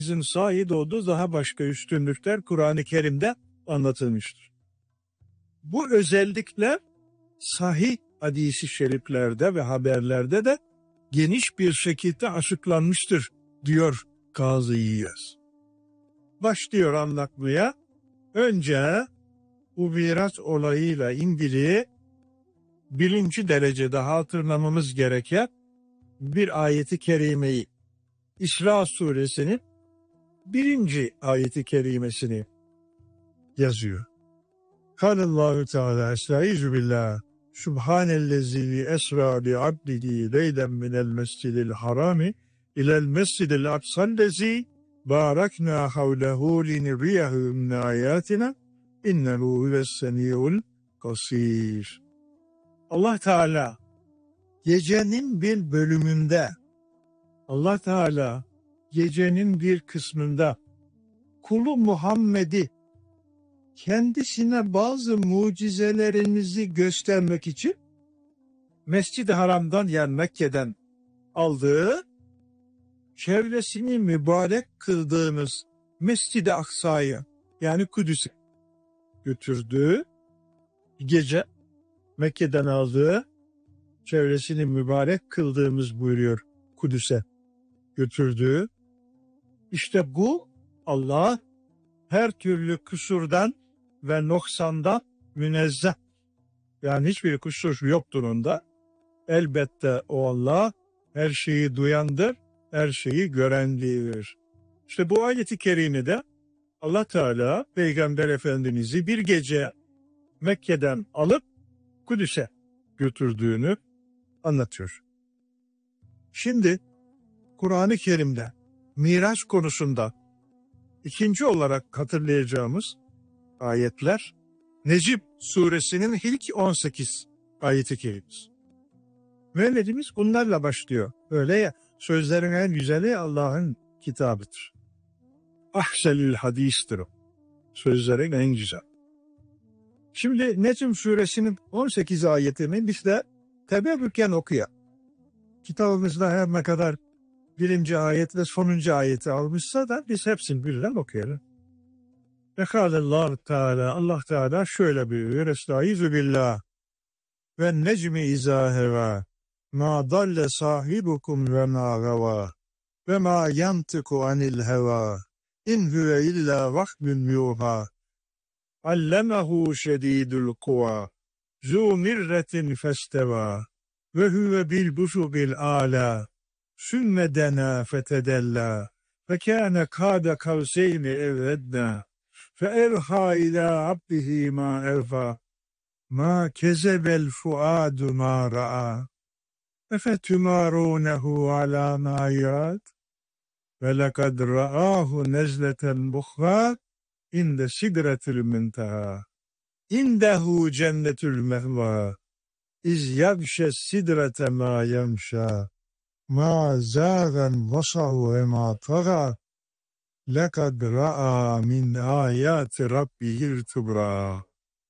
sahip olduğu daha başka üstünlükler Kur'an-ı Kerim'de anlatılmıştır. Bu özellikler sahih hadis-i şeriflerde ve haberlerde de geniş bir şekilde açıklanmıştır diyor Kazı İyaz. Başlıyor anlatmaya. Önce bu Miraç olayıyla ilgili birinci derecede hatırlamamız gereken bir ayeti kerimeyi, İsra suresinin birinci ayeti kerimesini yazıyor. Kâlallahu Teala estaizu billah Subhanellezi esra bi abdihi leylen minel mescidil harami ilel mescidil aksallezi barakna havlehu liniriyahu min ayatina innehu huves-semi'ul kasir. Allah Teala gecenin bir bölümünde, Allah Teala gecenin bir kısmında kulu Muhammed'i kendisine bazı mucizelerinizi göstermek için Mescid-i Haram'dan, yani Mekke'den aldığı, çevresini mübarek kıldığınız Mescid-i Aksa'yı, yani Kudüs'e götürdüğü, gece Mekke'den aldığı, çevresini mübarek kıldığımız buyuruyor, Kudüs'e götürdüğü. İşte bu Allah her türlü kusurdan ve noksandan münezzeh. Yani hiçbir kusur yoktur onda. Elbette o Allah her şeyi duyandır, her şeyi görendir. İşte bu ayeti kerimede Allah Teala Peygamber Efendimiz'i bir gece Mekke'den alıp Kudüs'e götürdüğünü anlatıyor. Şimdi Kur'an-ı Kerim'de Miraç konusunda ikinci olarak hatırlayacağımız ayetler Necm suresinin ilk 18 ayeti kerimesi. Mevlidimiz bunlarla başlıyor. Öyle ya, sözlerin en güzeli Allah'ın kitabıdır. Ahsenül hadistir o. Sözlerin en güzel. Şimdi Necm suresinin 18 ayetini biz de teberrüken okuyalım. Kitabımızda her ne kadar birinci ayet ve sonuncu ayeti almışsa da biz hepsini birden okuyalım. Ve kâlellâhu Teala, Allah Teala şöyle buyuruyor. Estaizu billah. Ve necmi izâ hevâ. Ma dalle sahibukum ve ma gavâ. Ve ma yantiku anil hevâ. İn huve illa vahyun yuhâ. Allemehu şedîdül kuvâ. Zû mirretin festevâ. Ve huve bil busubil âlâ. Sümme denâ fetedellâ. Ve kâne kâde kavseyni evvednâ. فَاَرْحَى اِلَى عَبْدِهِ مَا اَرْفَى مَا كَذَبَ الْفُؤَادُ مَا رَأَى اَفَتُمَارُونَهُ عَلَى مَا يَرَى وَلَقَدْ رَآهُ نَزْلَةً أُخْرَى عِنْدَ سِدْرَةِ الْمُنْتَهَى عِنْدَهُ جَنَّةُ الْمَأْوَى اِذْ يَغْشَى السِّدْرَةَ مَا يَغْشَى مَا زَاغَ الْبَصَرُ وَمَا طَغَى لَقَدْ رَأَى مِنْ آيَاتِ رَبِّهِ الْكُبْرَى.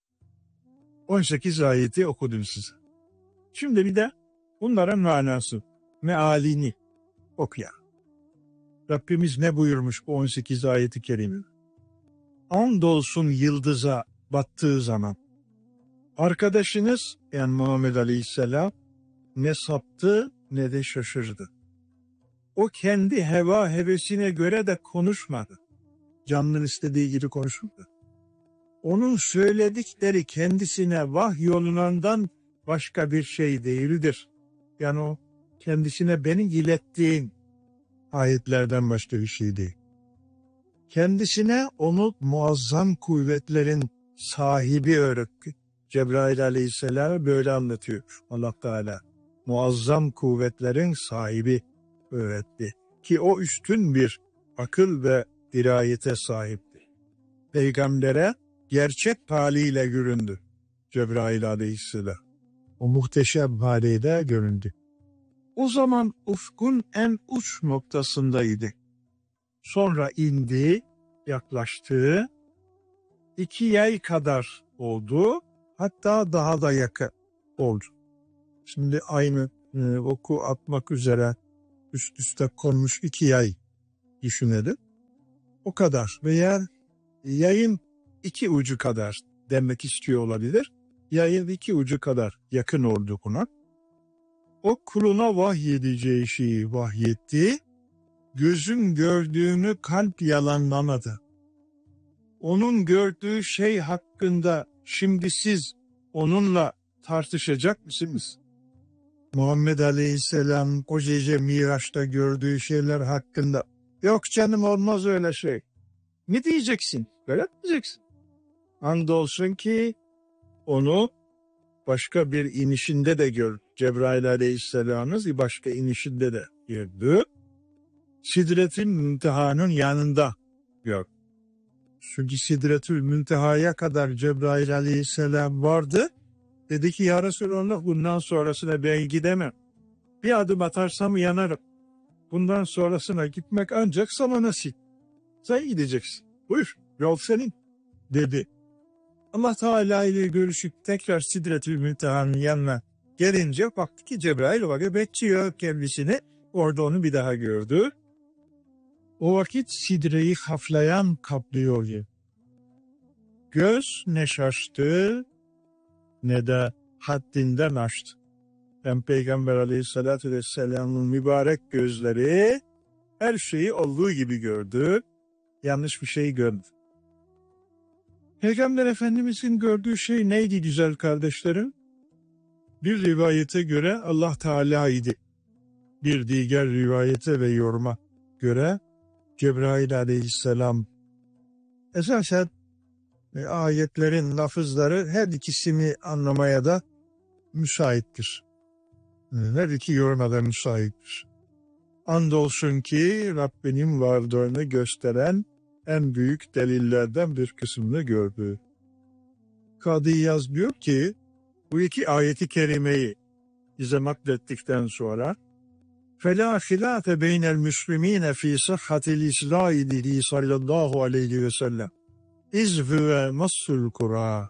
18 ayeti okudum size. Şimdi bir de bunların manası, mealini okuyalım. Rabbimiz ne buyurmuş bu 18 ayeti kerime? Andolsun yıldıza battığı zaman arkadaşınız, yani Muhammed Aleyhisselam, ne saptı ne de şaşırdı. O kendi heva hevesine göre de konuşmadı. Canının istediği gibi konuşmadı. Onun söyledikleri kendisine vahyolunandan başka bir şey değildir. Yani o kendisine beni ilettiğin ayetlerden başka bir şey değil. Kendisine onu muazzam kuvvetlerin sahibi öğretti. Cebrail Aleyhisselam böyle anlatıyor Allah Teala. Muazzam kuvvetlerin sahibi öğretti. Ki o üstün bir akıl ve dirayete sahipti. Peygambere gerçek haliyle göründü Cebrail Aleyhisselam. O muhteşem haliyle göründü. O zaman ufkun en uç noktasındaydı. Sonra indi, yaklaştı, 2 yay kadar oldu, hatta daha da yakın oldu. Şimdi aynı oku atmak üzere üst üste konmuş 2 yay düşünelim. O kadar veya yayın iki ucu kadar demek istiyor olabilir. Yayın iki ucu kadar yakın oldu buna. O kuluna vahyedeceği şeyi vahyetti. Gözün gördüğünü kalp yalanlamadı. Onun gördüğü şey hakkında şimdi siz onunla tartışacak mısınız? Muhammed Aleyhisselam o gece Miraç'ta gördüğü şeyler hakkında yok canım olmaz öyle şey. Ne diyeceksin? Böyle diyeceksin. Andolsun ki onu başka bir inişinde de gör. Cebrail Aleyhisselam'ın bir başka inişinde de gördü. Sidretül Münteha'nın yanında gör. Çünkü Sidretül Münteha'ya kadar Cebrail Aleyhisselam vardı. Dedi ki ya Resulallah bundan sonrasına ben gidemem. Bir adım atarsam yanarım. Bundan sonrasına gitmek ancak sana nasip. Sen gideceksin. Buyur yol senin dedi. Allah Teala ile görüşüp tekrar Sidretül Münteha'nın yanına gelince baktı ki Cebrail var bekliyor kendisini. Orada onu bir daha gördü. O vakit sidreyi haflayan kaplıyor. Göz ne şaştı ne de haddinden aştı. Hem Peygamber Aleyhisselatü Vesselam'ın mübarek gözleri her şeyi olduğu gibi gördü. Yanlış bir şey görmedi. Peygamber Efendimiz'in gördüğü şey neydi güzel kardeşlerim? Bir rivayete göre Allah Teala idi. Bir diğer rivayete ve yoruma göre Cebrail Aleyhisselam. Esasen ayetlerin lafızları her ikisini anlamaya da müsaittir. Her iki yoruma da müsaittir. Andolsun ki Rabbinin varlığını gösteren en büyük delillerden bir kısmını gördü. Kadı İyaz diyor ki bu iki ayeti kerimeyi bize naklettikten sonra فَلَا خِلَافَ بَيْنَ الْمُسْلِم۪ينَ ف۪ي صَحَّةِ الْاِسْرَائِ لِهِ sallallahu aleyhi ve sellem اِذْهُوَ مَصُّ الْقُرَى.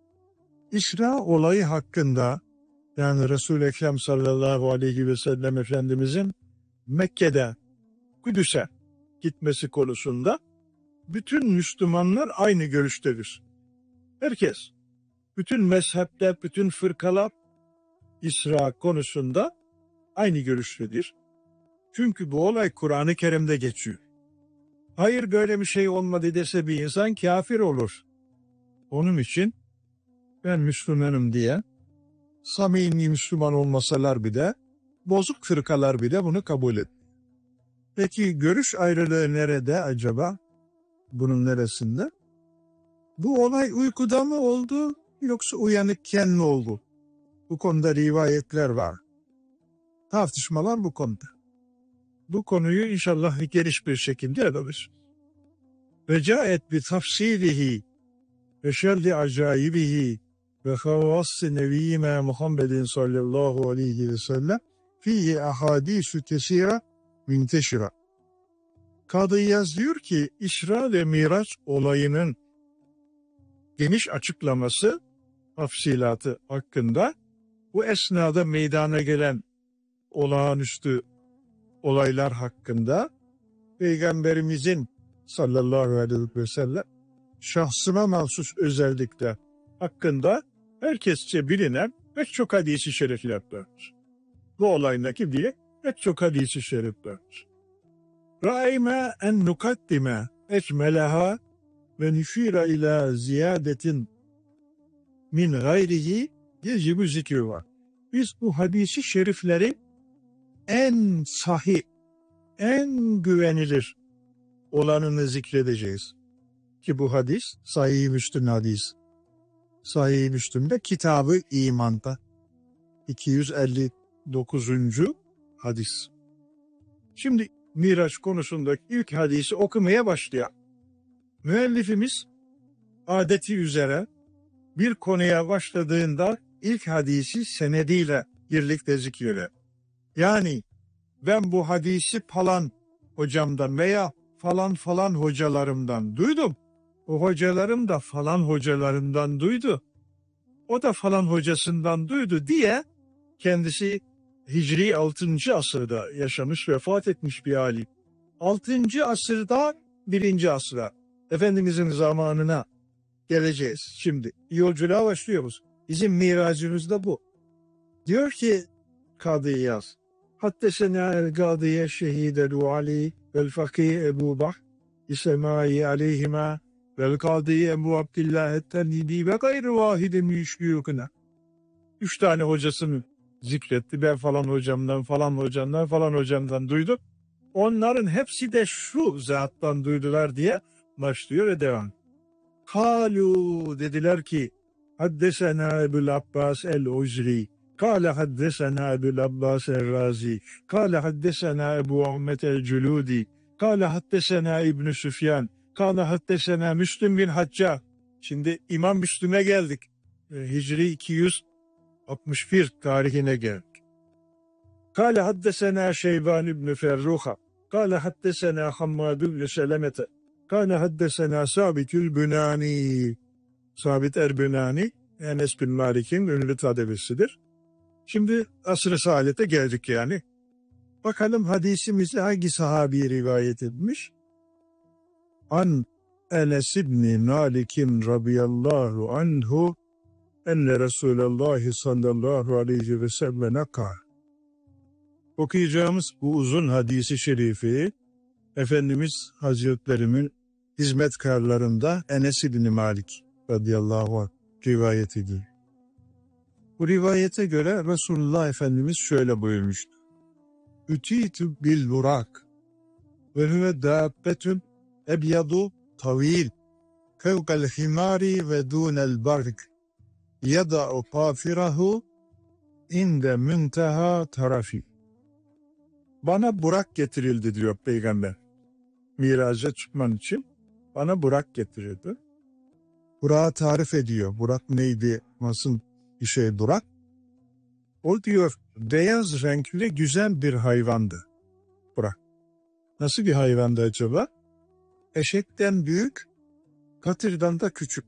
İsra olayı hakkında yani Resul-i Ekrem sallallahu aleyhi ve sellem Efendimizin Mekke'de Kudüs'e gitmesi konusunda bütün Müslümanlar aynı görüştedir. Herkes, bütün mezhepler, bütün fırkalar İsra konusunda aynı görüştedir. Çünkü bu olay Kur'an-ı Kerim'de geçiyor. Hayır böyle bir şey olmadı dese bir insan kafir olur. Onun için ben Müslümanım diye samimi Müslüman olmasalar bile bozuk fırkalar bile bunu kabul et. Peki görüş ayrılığı nerede acaba? Bunun neresinde? Bu olay uykuda mı oldu yoksa uyanıkken mi oldu? Bu konuda rivayetler var. Tartışmalar bu konuda. Bu konuyu inşallah geniş bir şekilde alırız. Ve caet bi tafsilihi ve şerri acaibihi ve havvas-ı nebiyyime Muhammedin sallallahu aleyhi ve sellem fihi ahadisü kesira münteşira. Kadı İyaz diyor ki İsra ve Miraç olayının geniş açıklaması tafsilatı hakkında bu esnada meydana gelen olağanüstü olaylar hakkında Peygamberimizin sallallahu aleyhi ve sellem şahsına mahsus özellikle hakkında herkesçe bilinen pek çok hadis-i şerifler vardır. Bu olaydaki diye pek çok hadis-i şerif vardır. Ra'ime en nukaddime ecmeleha ve nüşira ila ziyadetin min gayrihi yecibu zikri var. Biz bu hadis-i şerifleri en sahih, en güvenilir olanını zikredeceğiz. Ki bu hadis Sahih-i Müslim hadis. Sahih-i Müslim'de Kitab-ı İman'da 259. hadis. Şimdi Miraç konusundaki ilk hadisi okumaya başlıyor. Müellifimiz adeti üzere bir konuya başladığında ilk hadisi senediyle birlikte zikreder. Yani ben bu hadisi falan hocamdan veya falan hocalarımdan duydum. O hocalarım da falan hocalarımdan duydu. O da falan hocasından duydu diye kendisi Hicri 6. asırda yaşamış, vefat etmiş bir alim. 6. asırda 1. asra, Efendimizin zamanına geleceğiz şimdi. Yolculuğa başlıyoruz. Bizim miracımız da bu. Diyor ki Kadı İyaz, Haddesena el-Gadiye şehidelu Ali vel-Fakih Ebu Bakr İsemai aleyhima vel-Gadiye Ebu Abdillah et-Tennidi ve gayrı vahide müşkiyukuna. 3 tane hocasını zikretti. Ben falan hocamdan, falan hocamdan, falan hocamdan duydum. Onların hepsi de şu zattan duydular diye başlıyor ve devam. Kalu dediler ki Haddesena Ebul Abbas el-Uzri Kale haddesena Ebul Abbas el-Razi Kale haddesena Ebu Ahmet el-Culudi Kale haddesena İbn-i Süfyan Kale haddesena Müslim bin Hacca. Şimdi İmam Müslim'e geldik. Hicri 261 tarihine geldik. Kale haddesena Şeyban İbn Ferruha Kale haddesena Hammad ibn Selemete Kale haddesena Sabitül Bünani. Sabit er-Bünani Enes bin Malik'in ünlü talebesidir. Şimdi asr-ı saadete geldik yani. Bakalım hadisimizi hangi sahabi rivayet etmiş? An Enes ibn Malik'in radıyallahu anhu enne Resulallah sallallahu aleyhi ve sellem kâl. Okuyacağımız bu uzun hadisi şerifi Efendimiz Hazretlerimin hizmetkarlarında Enes ibn Malik radıyallahu anh rivayet ediyor. Bu rivayete göre Resulullah Efendimiz şöyle buyurmuştu. Ütitü bil burak ve huve dâbbetün ebyadu tavil kevkel himari ve dûnel bark yada'u kafirahu inde münteha tarafi. Bana Burak getirildi diyor Peygamber. Miraca çıkman için bana Burak getirildi. Burak'ı tarif ediyor. Burak neydi? Nasıl bir şey Burak? O diyor beyaz renkli güzel bir hayvandı Burak. Nasıl bir hayvandı acaba? Eşekten büyük, katırdan da küçük.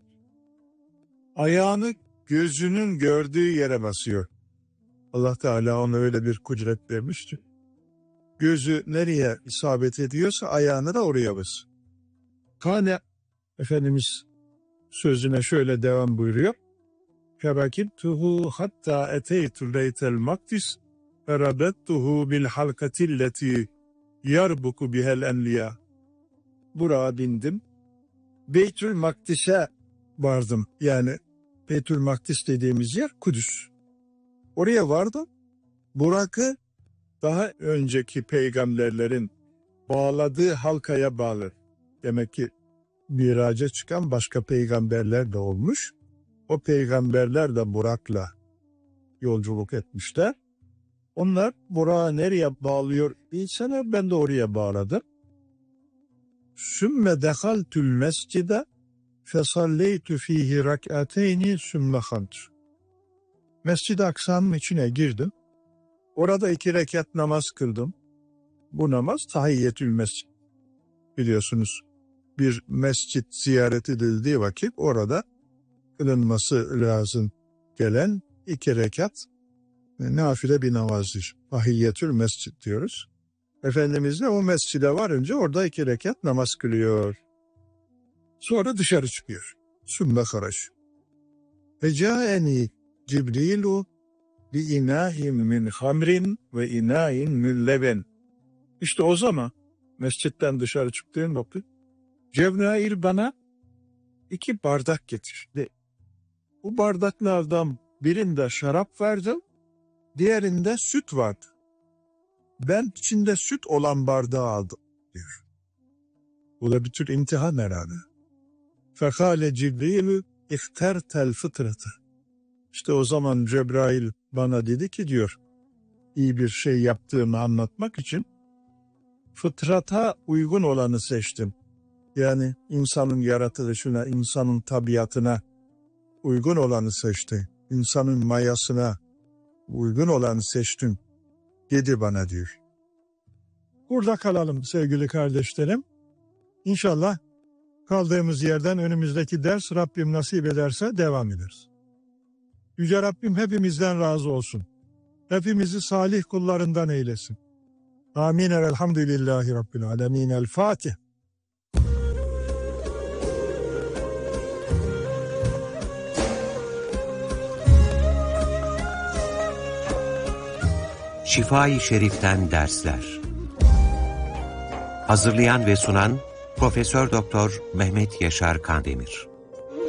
Ayağını gözünün gördüğü yere basıyor. Allah Teala ona öyle bir kudret vermişti. Gözü nereye isabet ediyorsa ayağını da oraya bas. Kâne Efendimiz sözüne şöyle devam buyuruyor. Ferakittuhu hatta eteytu beytel makdis ferabettuhu bil halkatilleti yarbuku bihel enliya. Burak'a bindim. Beytül Makdis'e vardım. Yani Beytül Makdis dediğimiz yer Kudüs. Oraya vardım. Burak'ı daha önceki peygamberlerin bağladığı halkaya bağlı. Demek ki miraca çıkan başka peygamberler de olmuş. O peygamberler de Burak'la yolculuk etmişler. Onlar Burak'ı nereye bağlıyor bilsene ben de oraya bağladım. Sümme dehaltül mescide fesalleytü fihi rak'ateyni sümme hantr. Mescid-i Aksa'nın içine girdim. Orada 2 rekat namaz kıldım. Bu namaz tahiyyetül mescid. Biliyorsunuz bir mescit ziyaret edildiği vakit orada kılınması lazım gelen 2 rekat nafile bir namazdır. Tahiyyetül mescid diyoruz. Efendimiz de o mescide varınca orada 2 rekat namaz kılıyor. Sonra dışarı çıkıyor. Sümme haraç. Ve câeni Cibrilu bi inâhin min hamrin ve inâhin min leben. İşte o zaman mescitten dışarı çıktığım vakit Cebrail bana 2 bardak getirdi. Bu bardaklardan birinde şarap verdim, diğerinde süt vardı. Ben içinde süt olan bardağı aldım diyor. Bu da bir tür imtihan herhalde. Fekale Cibrilü ihtertel fıtratı. İşte o zaman Cebrail bana dedi ki diyor, iyi bir şey yaptığımı anlatmak için fıtrata uygun olanı seçtim. Yani insanın yaratılışına, insanın tabiatına uygun olanı seçti. İnsanın mayasına uygun olanı seçtim dedi bana diyor. Burada kalalım sevgili kardeşlerim. İnşallah kaldığımız yerden önümüzdeki ders Rabbim nasip ederse devam ederiz. Yüce Rabbim hepimizden razı olsun. Hepimizi salih kullarından eylesin. Amin. Elhamdülillahi Rabbil alemin. El Fatiha. Şifa-i Şerif'ten dersler. Hazırlayan ve sunan Profesör Doktor Mehmet Yaşar Kandemir.